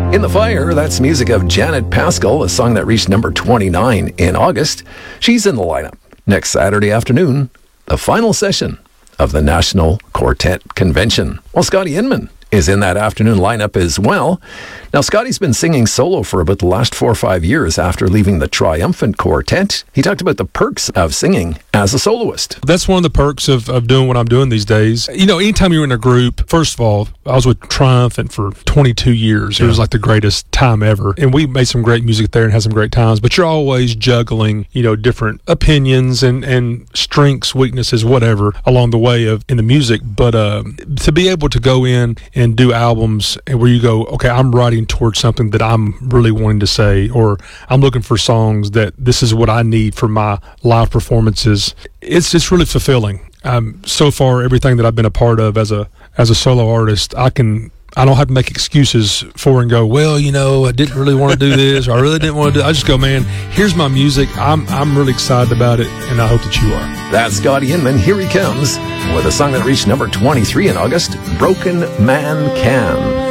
In the Fire, that's music of Janet Pascal, a song that reached number 29 in August. She's in the lineup next Saturday afternoon, the final session of the National Quartet Convention. Well, Scotty Inman is in that afternoon lineup as well. Now, Scotty's been singing solo for about the last 4 or 5 years after leaving the Triumphant Quartet. He talked about the perks of singing as a soloist. That's one of the perks of doing what I'm doing these days. You know, anytime you're in a group, first of all, I was with Triumphant for 22 years. It was like the greatest time ever. And we made some great music there and had some great times. But you're always juggling, you know, different opinions and strengths, weaknesses, whatever, along the way in the music. But to be able to go in and do albums where you go, okay, I'm writing towards something that I'm really wanting to say, or I'm looking for songs that this is what I need for my live performances. It's just really fulfilling. So far, everything that I've been a part of as a solo artist, I don't have to make excuses for and go, well, you know, I didn't really want to do this, or I really didn't want to do. I just go, man, here's my music. I'm really excited about it, and I hope that you are. That's Scotty Inman. Here he comes with a song that reached number 23 in August, Broken Man Can.